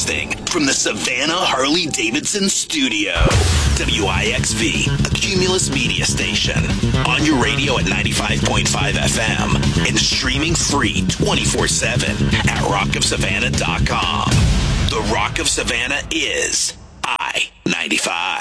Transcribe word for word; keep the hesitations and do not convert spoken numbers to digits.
Broadcasting from the Savannah Harley-Davidson studio. W I X V, a Cumulus media station. On your radio at ninety-five point five F M and streaming free twenty-four seven at rock of savannah dot com. The Rock of Savannah is I ninety-five.